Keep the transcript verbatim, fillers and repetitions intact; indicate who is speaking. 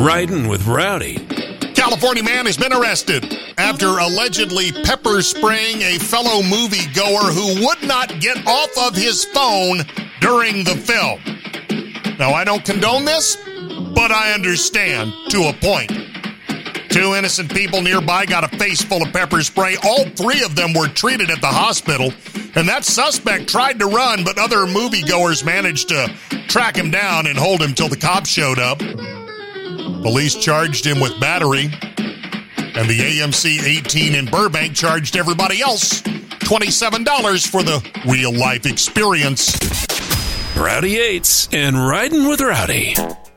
Speaker 1: Riding with Rowdy.
Speaker 2: California man has been arrested after allegedly pepper spraying a fellow moviegoer who would not get off of his phone during the film. Now, I don't condone this, but I understand to a point. Two innocent people nearby got a face full of pepper spray. All three of them were treated at the hospital, and that suspect tried to run, but other moviegoers managed to track him down and hold him till the cops showed up. Police charged him with battery, and the A M C eighteen in Burbank charged everybody else twenty-seven dollars for the real-life experience.
Speaker 1: Rowdy Yates and Riding with Rowdy.